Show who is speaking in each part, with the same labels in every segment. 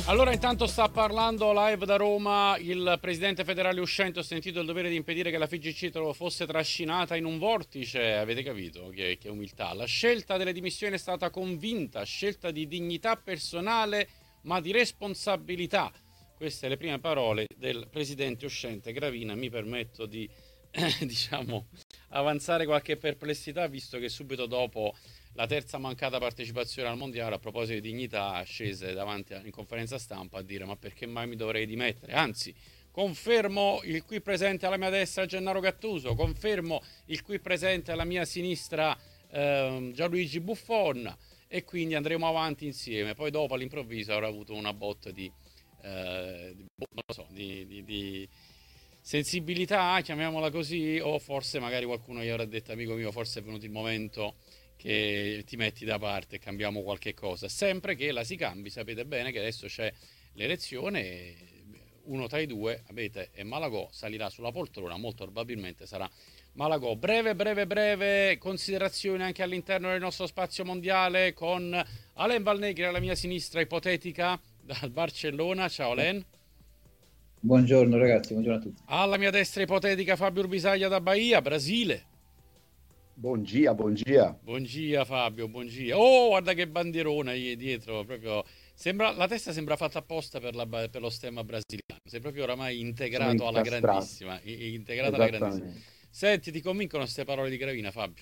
Speaker 1: Allora, intanto sta parlando live da Roma il presidente federale uscente. Ho sentito il dovere di impedire che la FIGC fosse trascinata in un vortice. Avete capito che umiltà? La scelta delle dimissioni è stata convinta, scelta di dignità personale, ma di responsabilità. Queste le prime parole del presidente uscente Gravina. Mi permetto di, diciamo, avanzare qualche perplessità, visto che subito dopo la terza mancata partecipazione al mondiale, a proposito di dignità, scese davanti in conferenza stampa a dire: ma perché mai mi dovrei dimettere? Anzi, confermo il qui presente alla mia destra Gennaro Gattuso, confermo il qui presente alla mia sinistra Gianluigi Buffon, e quindi andremo avanti insieme. Poi dopo all'improvviso avrà avuto una botta non lo so, di sensibilità, chiamiamola così, o forse magari qualcuno gli avrà detto: amico mio, forse è venuto il momento che ti metti da parte e cambiamo qualche cosa. Sempre che la si cambi, sapete bene che adesso c'è l'elezione e uno tra i due, Abete e Malagò, salirà sulla poltrona, molto probabilmente sarà Malagò. Breve considerazione anche all'interno del nostro spazio mondiale con Alain Valnegri alla mia sinistra, ipotetica, dal Barcellona. Ciao Alain.
Speaker 2: Buongiorno ragazzi, buongiorno a tutti.
Speaker 1: Alla mia destra ipotetica Fabio Urbisaglia da Bahia, Brasile.
Speaker 3: Buongia, buongia.
Speaker 1: Buongia Fabio, buongia. Oh, guarda che bandierona lì dietro, proprio sembra, la testa sembra fatta apposta per lo stemma brasiliano. Sei proprio oramai
Speaker 3: Sono
Speaker 1: integrato alla
Speaker 3: incastrato.
Speaker 1: grandissima, integrata alla grandissima.
Speaker 3: Esattamente.
Speaker 1: Senti, ti convincono queste parole di Gravina, Fabio?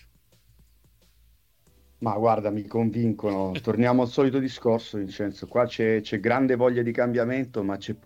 Speaker 3: Ma guarda, mi convincono. Torniamo al solito discorso, Vincenzo. Qua c'è grande voglia di cambiamento, ma c'è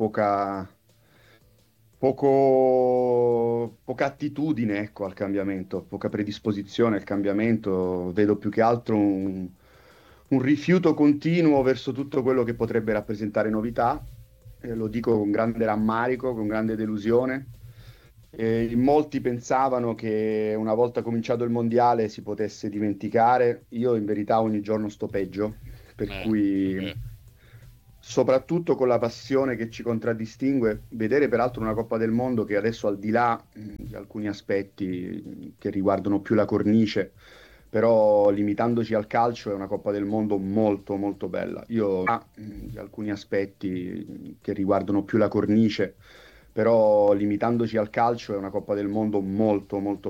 Speaker 3: poca attitudine, ecco, al cambiamento, poca predisposizione al cambiamento. Vedo più che altro un rifiuto continuo verso tutto quello che potrebbe rappresentare novità. Lo dico con grande rammarico, con grande delusione. In molti pensavano che una volta cominciato il mondiale si potesse dimenticare. Io in verità ogni giorno sto peggio, per
Speaker 1: È
Speaker 3: cui
Speaker 1: vero.
Speaker 3: soprattutto con la passione che ci contraddistingue, vedere peraltro una Coppa del Mondo che adesso al di là di alcuni aspetti che riguardano più la cornice, però limitandoci al calcio è una Coppa del Mondo molto molto bella. Io di alcuni aspetti che riguardano più la cornice, però limitandoci al calcio è una Coppa del Mondo molto molto